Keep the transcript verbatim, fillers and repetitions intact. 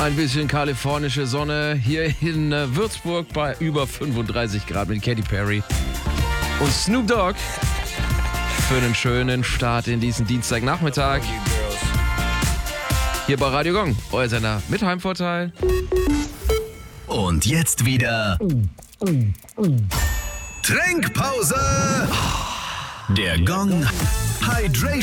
Ein bisschen kalifornische Sonne hier in äh, Würzburg bei über fünfunddreißig Grad mit Katy Perry und Snoop Dogg für einen schönen Start in diesen Dienstagnachmittag. Hier bei Radio Gong, euer Sender mit Heimvorteil. Und jetzt wieder Trinkpause. Der Gong Hydration